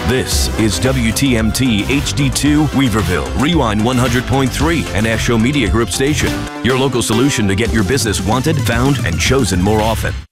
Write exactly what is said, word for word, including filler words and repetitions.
This is W T M T H D two Weaverville, Rewind one hundred point three, and Asho Media Group station. Your local solution to get your business wanted, found, and chosen more often.